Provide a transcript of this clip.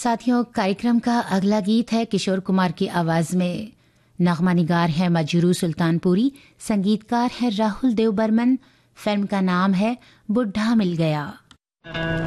साथियों, कार्यक्रम का अगला गीत है किशोर कुमार की आवाज में। नगमा निगार है मजरू सुल्तानपुरी, संगीतकार है राहुल देव बर्मन। फिल्म का नाम है बुढ़ा मिल गया।